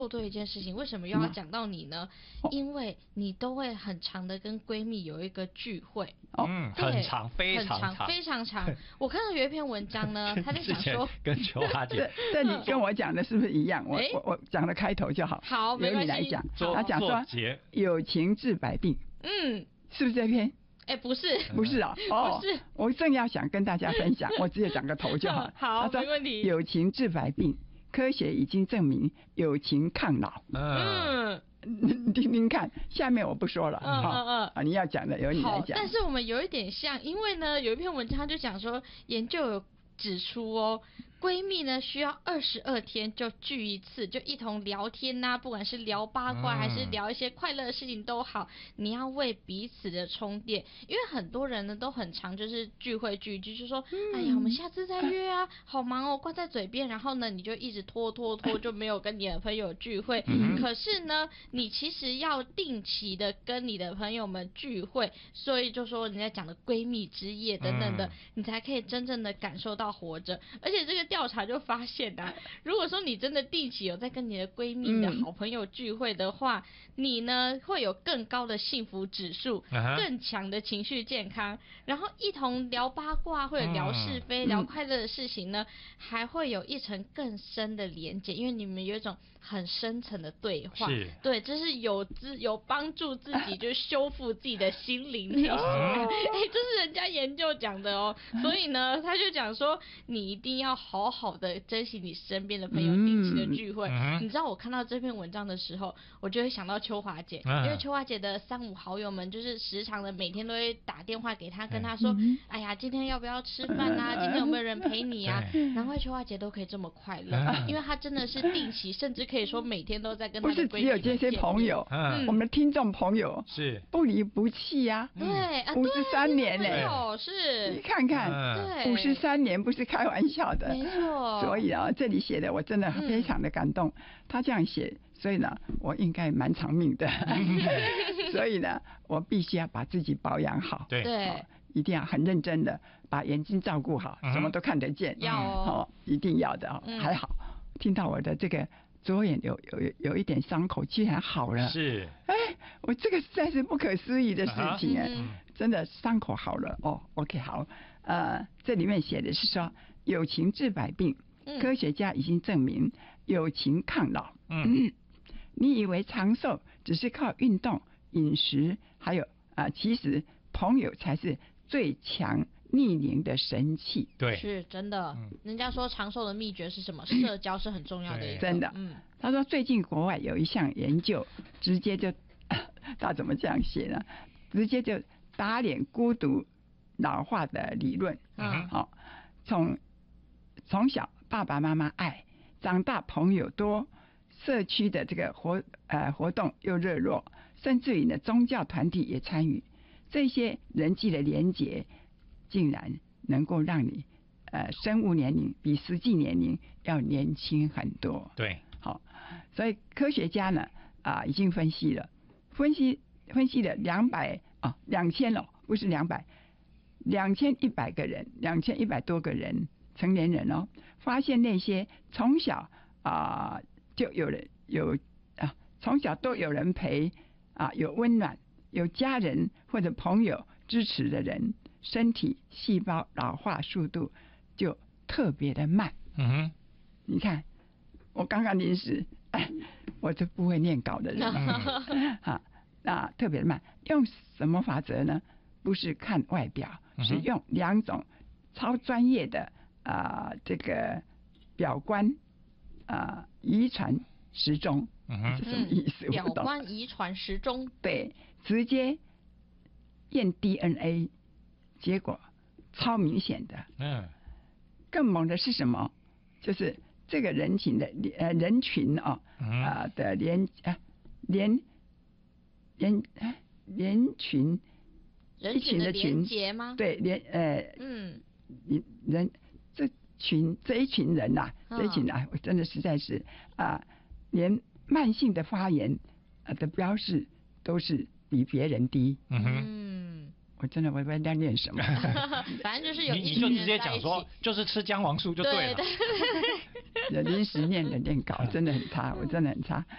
做对一件事情，为什么又要讲到你呢？因为你都会很长的跟闺蜜有一个聚会。 很长，非常长， 非常长。我看到有一篇文章呢，他在想说， 跟秋华姐， 这你跟我讲的是不是一样？我讲的开头就好。 好， 由你来讲。他讲说友情治百病。是不是这篇？ 不是， 不是啊， 不是。 我正要想跟大家分享，我直接讲个头就好。 好，没问题。 友情治百病。科学已经证明友情抗老。你听听看，下面我不说了。你要讲的由你来讲。 但是我们有一点像，因为呢，有一篇文章就讲说，研究有指出闺蜜呢需要22天就聚一次，就一同聊天啊，不管是聊八卦还是聊一些快乐的事情都好，你要为彼此的充电。因为很多人呢都很常就是聚会聚一聚，就说哎呀我们下次再约啊，好忙哦，挂在嘴边，然后呢你就一直拖就没有跟你的朋友聚会。可是呢你其实要定期的跟你的朋友们聚会，所以就说人家讲的闺蜜之夜等等的，你才可以真正的感受到活着。而且这个调查就发现如果说你真的定期有在跟你的闺蜜的好朋友聚会的话，你呢会有更高的幸福指数，更强的情绪健康，然后一同聊八卦或者聊是非，聊快乐的事情呢，还会有一层更深的连结，因为你们有一种很深层的对话。对，这是有帮助自己就是修复自己的心灵内心。这是人家研究讲的所以呢他就讲说你一定要好好的珍惜你身边的朋友，定期的聚会。你知道我看到这篇文章的时候，我就会想到秋华姐，因为秋华姐的3、5好友们就是时常的每天都会打电话给她，跟她说哎呀今天要不要吃饭啊，今天有没有人陪你啊。难怪秋华姐都可以这么快乐，因为她真的是定期，甚至可以说每天都在跟她的闺蜜。 不是只有这些朋友，我们的听众朋友是不离不弃啊。 对 ，53年呢， 是你看看，53年不是开玩笑的。 没错。 所以这里写的我真的非常的感动。他这样写，所以呢我应该蛮长命的。所以呢我必须要把自己保养好。 对， 一定要很认真的把眼睛照顾好，什么都看得见。 要一定要的还好听到我的这个左眼有一点伤口居然好了。 是， 我这个实在是不可思议的事情真的伤口好了。OK 好。这里面写的是说友情治百病，科学家已经证明友情抗老。你以为长寿只是靠运动、饮食，还有其实朋友才是最强逆龄的神器。 对， 是真的。人家说长寿的秘诀是什么？社交是很重要的一个。 真的。他说最近国外有一项研究，直接就他怎么这样写呢？直接就打脸孤独老化的理论。从小爸爸妈妈爱，长大朋友多，社区的这个活动又热络，甚至于呢宗教团体也参与，这些人际的连结竟然能够让你生物年龄比实际年龄要年轻很多。 对， 好，所以科学家呢已经分析了2000了，不是200，2100个人，2100多个人成年人发现那些从小就从小都有人陪有温暖，有家人或者朋友支持的人，身体细胞老化速度就特别的慢。你看我刚刚临时我这不会念稿的人特别慢。用什么法则呢？不是看外表，是用2种超专业的这个表观遗传时钟。是什么意思？ 表观遗传时钟。 对，直接验 DNA， 结果超明显的。更猛的是什么？就是这个人群的人群的连群。 人群的连结吗？ 对，这一群人我真的实在是连慢性的发炎的标示都是比别人低。我真的我不知道在念什么。 反正就是有你就直接讲说，就是吃姜黄素就对了。 临时念稿真的很差，我真的很差。